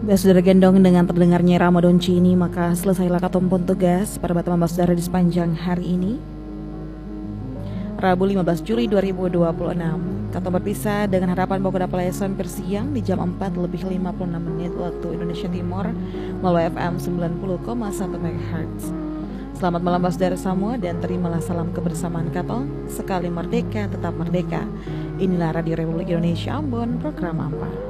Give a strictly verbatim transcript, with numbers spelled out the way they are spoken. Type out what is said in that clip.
Ya sudah gendong dengan terdengarnya Ramadan ini, maka selesailah katumpun tugas pada Batam Saudara di sepanjang hari ini, Rabu lima belas Juli dua ribu dua puluh enam. Kata berpisah dengan harapan bahwa dapat sampai siang di jam empat lebih lima puluh enam menit waktu Indonesia Timur melalui F M sembilan puluh koma satu megahertz. Selamat malam saudara semua dan terimalah salam kebersamaan Katong. Sekali merdeka tetap merdeka. Inilah Radio Republik Indonesia Ambon, program apa?